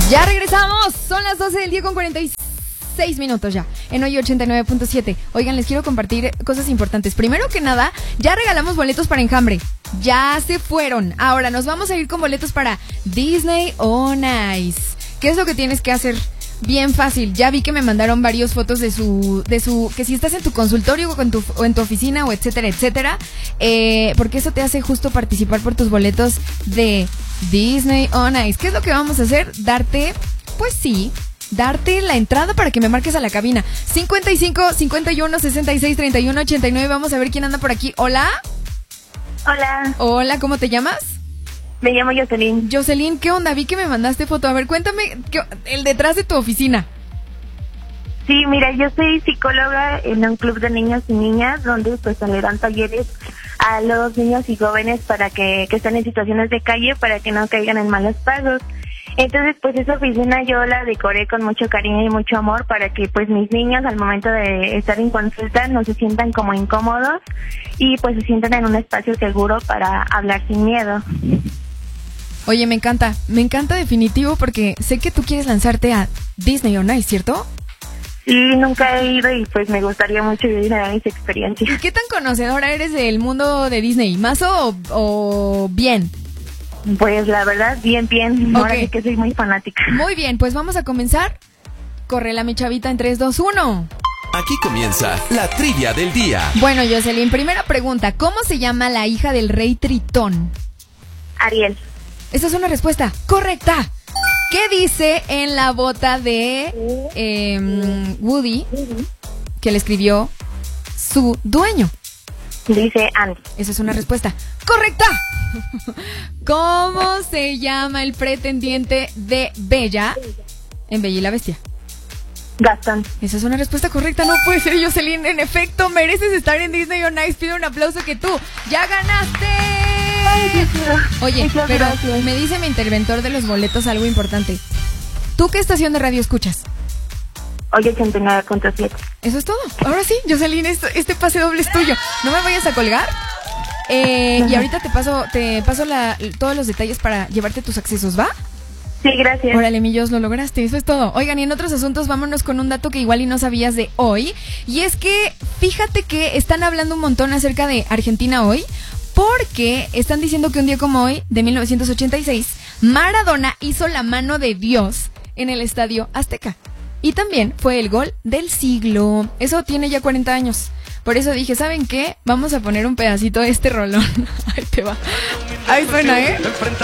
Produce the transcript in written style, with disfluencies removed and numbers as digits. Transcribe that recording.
Ya regresamos, son las 12 del día con 46 minutos ya, en hoy 89.7. Oigan, les quiero compartir cosas importantes. Primero que nada, ya regalamos boletos para Enjambre. Ya se fueron. Ahora nos vamos a ir con boletos para Disney on Ice. ¿Qué es lo que tienes que hacer? Bien fácil, ya vi que me mandaron varias fotos de su, que si estás en tu consultorio o en tu oficina o etcétera, porque eso te hace justo participar por tus boletos de Disney on Ice. ¿Qué es lo que vamos a hacer? Darte la entrada para que me marques a la cabina. 55 51 66 31 89. Vamos a ver quién anda por aquí. Hola. Hola, ¿cómo te llamas? Me llamo Jocelyn. Jocelyn, ¿qué onda? Vi que me mandaste foto. A ver, cuéntame el detrás de tu oficina. Sí, mira, yo soy psicóloga en un club de niños y niñas donde pues se le dan talleres a los niños y jóvenes para que están en situaciones de calle para que no caigan en malos pasos. Entonces, pues esa oficina yo la decoré con mucho cariño y mucho amor para que pues mis niños al momento de estar en consulta no se sientan como incómodos y pues se sientan en un espacio seguro para hablar sin miedo. Oye, me encanta definitivo porque sé que tú quieres lanzarte a Disney on Ice, ¿cierto? Sí, nunca he ido y pues me gustaría mucho vivir esa experiencia. ¿Y qué tan conocedora eres del mundo de Disney? ¿Más o bien? Pues la verdad, bien. Okay. Ahora sí que soy muy fanática. Muy bien, pues vamos a comenzar. Córrela, mi chavita, en 3, 2, 1. Aquí comienza la trivia del día. Bueno, Jocelyn, primera pregunta. ¿Cómo se llama la hija del rey Tritón? Ariel. Esa es una respuesta correcta. ¿Qué dice en la bota de Woody que le escribió su dueño? Dice Andy. Esa es una respuesta correcta. ¿Cómo se llama el pretendiente de Bella en Bella y la Bestia? Gastón. Esa es una respuesta correcta. No puede ser, Jocelyn. En efecto, mereces estar en Disney on Ice. Pido un aplauso que tú ya ganaste. Oye, pero me dice mi interventor de los boletos algo importante. ¿Tú qué estación de radio escuchas? Hoy 89.7. Eso es todo. Ahora sí, Jocelyn, este pase doble es tuyo. No me vayas a colgar. Y ahorita te paso todos los detalles para llevarte tus accesos, ¿va? Sí, gracias. Órale, mi Jos, lo lograste, eso es todo. Oigan, y en otros asuntos vámonos con un dato que igual y no sabías de hoy. Y es que, fíjate que están hablando un montón acerca de Argentina hoy, porque están diciendo que un día como hoy, de 1986, Maradona hizo la mano de Dios en el Estadio Azteca. Y también fue el gol del siglo. Eso tiene ya 40 años. Por eso dije, ¿saben qué? Vamos a poner un pedacito de este rolón. Ahí te va. Ahí suena, ¿eh?